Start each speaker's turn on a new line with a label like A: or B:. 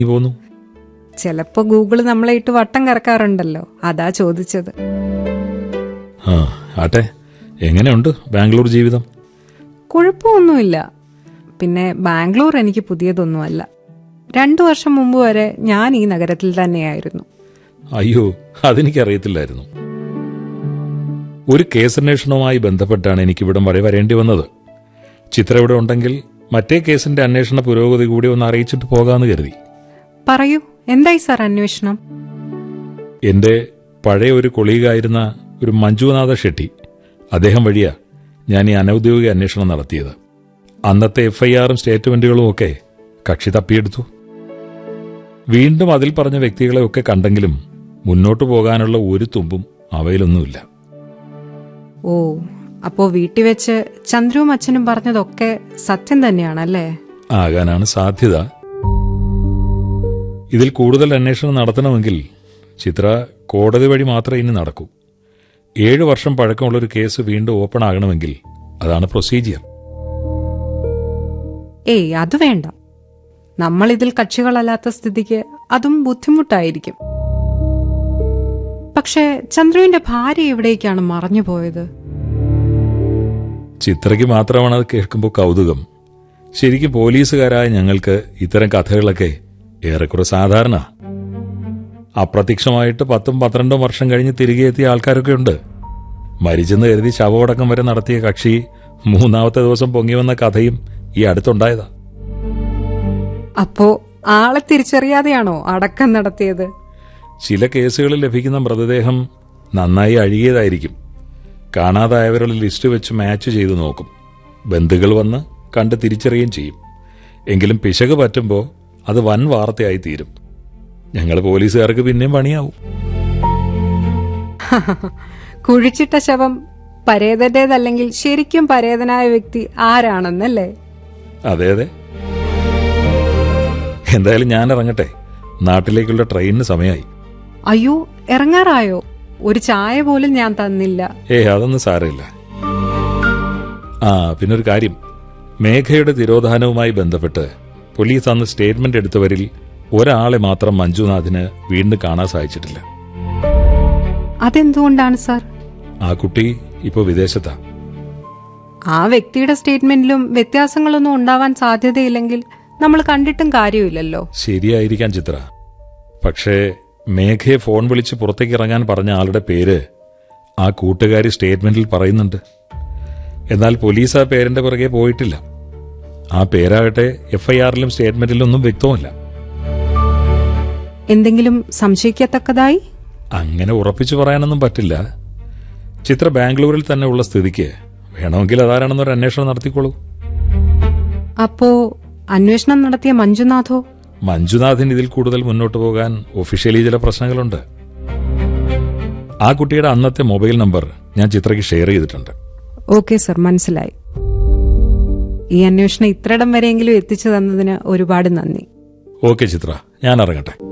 A: പോന്നു?
B: ചിലപ്പോ ഗൂഗിള് നമ്മളെ ഇട്ട് വട്ടം കറക്കാറുണ്ടല്ലോ, അതാ ചോദിച്ചത്.
A: ആട്ടെ, എങ്ങനെയുണ്ട് ബാംഗ്ലൂർ ജീവിതം?
B: കുഴപ്പമൊന്നുമില്ല. പിന്നെ ബാംഗ്ലൂർ എനിക്ക് പുതിയതൊന്നുമല്ല. 2 വർഷം മുമ്പ് വരെ ഞാൻ ഈ നഗരത്തിൽ തന്നെയായിരുന്നു.
A: അയ്യോ, അതെനിക്കറിയത്തില്ലായിരുന്നു. ഒരു കേസന്വേഷണവുമായി ബന്ധപ്പെട്ടാണ് എനിക്കിവിടം വരെ വരേണ്ടി വന്നത്. ചിത്ര ഇവിടെ ഉണ്ടെങ്കിൽ മറ്റേ കേസിന്റെ അന്വേഷണ പുരോഗതി കൂടി ഒന്ന് അറിയിച്ചിട്ട് പോകാമെന്ന് കരുതി.
B: പറയൂ, എന്തായി സാർ അന്വേഷണം?
A: എന്റെ പഴയ ഒരു കൊളീഗായിരുന്ന ഒരു മഞ്ജുനാഥ ഷെട്ടി, അദ്ദേഹം വഴിയാ ഞാൻ ഈ അനൌദ്യോഗിക അന്വേഷണം നടത്തിയത്. അന്നത്തെ FIRഉം സ്റ്റേറ്റ്മെന്റുകളും ഒക്കെ കക്ഷി തപ്പിയെടുത്തു. വീണ്ടും അതിൽ പറഞ്ഞ വ്യക്തികളെ ഒക്കെ കണ്ടെങ്കിലും മുന്നോട്ടു പോകാനുള്ള ഒരു തുമ്പും അവയിലൊന്നുമില്ല.
B: ഓ, അപ്പോ വീട്ടിൽ വെച്ച് ചന്ദ്രുവും അച്ഛനും പറഞ്ഞതൊക്കെ സത്യം തന്നെയാണല്ലേ?
A: ആകാനാണ് സാധ്യത. ഇതിൽ കൂടുതൽ അന്വേഷണം നടത്തണമെങ്കിൽ ചിത്ര കോടതി വഴി മാത്രമേ ഇനി നടക്കൂ. 7 വർഷം പഴക്കമുള്ളൊരു കേസ് വീണ്ടും ഓപ്പൺ ആകണമെങ്കിൽ അതാണ് പ്രൊസീജിയർ.
B: ഏയ്, അത് വേണ്ട. നമ്മളിതിൽ കക്ഷികളല്ലാത്ത സ്ഥിതിക്ക് അതും ബുദ്ധിമുട്ടായിരിക്കും. പക്ഷേ ചന്ദ്രുവിന്റെ ഭാര്യ എവിടേക്കാണ് മറഞ്ഞു പോയത്?
A: ചിത്രയ്ക്ക് മാത്രമാണ് അത് കേൾക്കുമ്പോൾ കൗതുകം. ശരിക്കും പോലീസുകാരായ ഞങ്ങൾക്ക് ഇത്തരം കഥകളൊക്കെ ഏറെക്കുറെ സാധാരണ. അപ്രത്യക്ഷമായിട്ട് 10-12 വർഷം കഴിഞ്ഞ് തിരികെ എത്തിയ ആൾക്കാരൊക്കെ ഉണ്ട്. മരിച്ചെന്ന് കരുതി ശവമടക്കം വരെ നടത്തിയ കക്ഷി 3-ാമത്തെ ദിവസം പൊങ്ങി വന്ന കഥയും ഈ അടുത്തുണ്ടായതാ.
B: അപ്പോ ആളെ തിരിച്ചറിയാതെയാണോ അടക്കം നടത്തിയത്?
A: ചില കേസുകളിൽ ലഭിക്കുന്ന മൃതദേഹം നന്നായി അഴുകിയതായിരിക്കും. കാണാതായവരുടെ ലിസ്റ്റ് വെച്ച് മാച്ച് ചെയ്തു നോക്കും. ബന്ധുക്കൾ വന്ന് കണ്ട് തിരിച്ചറിയുകയും ചെയ്യും. എങ്കിലും പിശക് പറ്റുമ്പോൾ അത് വൻ വാർത്തയായി തീരും. ഞങ്ങൾ പോലീസുകാർക്ക് പിന്നെയും പണിയാവും.
B: കുഴിച്ചിട്ട ശവം പരേതന്റേതല്ലെങ്കിൽ ശരിക്കും പരേതനായ വ്യക്തി ആരാണെന്നല്ലേ?
A: അതെ അതെ. എന്തായാലും ഞാൻ ഇറങ്ങട്ടെ, നാട്ടിലേക്കുള്ള ട്രെയിനിന് സമയമായി.
B: അയ്യോ, ഇറങ്ങാറായോ? ഒരു ചായ പോലും ഞാൻ തന്നില്ല.
A: അതൊന്നും സാരമില്ല. പിന്നൊരു കാര്യം, മേഘയുടെ തിരോധാനവുമായി ബന്ധപ്പെട്ട് പോലീസ് അന്ന് സ്റ്റേറ്റ്മെന്റ് എടുത്തവരിൽ ഒരാളെ മാത്രം മഞ്ജുനാഥിന് വീണ്ടും കാണാൻ സാധിച്ചിട്ടില്ല.
B: അതെന്തുകൊണ്ടാണ് സാർ?
A: ആ കുട്ടി ഇപ്പോ വിദേശത്താ.
B: ആ വ്യക്തിയുടെ സ്റ്റേറ്റ്മെന്റിലും വ്യത്യാസങ്ങളൊന്നും ഉണ്ടാവാൻ സാധ്യതയില്ലെങ്കിൽ നമ്മൾ കണ്ടിട്ടും കാര്യമില്ലല്ലോ.
A: ശരിയായിരിക്കാം ചിത്ര. പക്ഷേ മേഘയെ ഫോൺ വിളിച്ച് പുറത്തേക്ക് ഇറങ്ങാൻ പറഞ്ഞ ആളുടെ പേര് ആ കൂട്ടുകാരി സ്റ്റേറ്റ്മെന്റിൽ പറയുന്നുണ്ട്. എന്നാൽ പോലീസ് ആ പേരിന്റെ പുറകെ പോയിട്ടില്ല. ആ പേരാകട്ടെ FIRലും സ്റ്റേറ്റ്മെന്റിലും ഒന്നും വ്യക്തമല്ല.
B: എന്തെങ്കിലും സംശയിക്കത്തക്കതായി?
A: അങ്ങനെ ഉറപ്പിച്ചു പറയാനൊന്നും പറ്റില്ല. ചിത്ര ബാംഗ്ലൂരിൽ തന്നെ ഉള്ള സ്ഥിതിക്ക് വേണമെങ്കിൽ അതാരാണെന്നൊരു അന്വേഷണം നടത്തിക്കോളൂ.
B: അപ്പോ അന്വേഷണം നടത്തിയ മഞ്ജുനാഥോ?
A: മഞ്ജുനാഥിന് ഇതിൽ കൂടുതൽ മുന്നോട്ട് പോകാൻ ഒഫീഷ്യലി ചില പ്രശ്നങ്ങളുണ്ട്. ആ കുട്ടിയുടെ അന്നത്തെ മൊബൈൽ നമ്പർ ഞാൻ ചിത്രയ്ക്ക് ഷെയർ ചെയ്തിട്ടുണ്ട്.
B: ഓക്കെ സർ, മനസ്സിലായി. ഈ അന്വേഷണം ഇത്രയിടം വരെയെങ്കിലും എത്തിച്ചു തന്നതിന് ഒരുപാട് നന്ദി.
A: ഓക്കെ ചിത്ര, ഞാൻ ഇറങ്ങട്ടെ.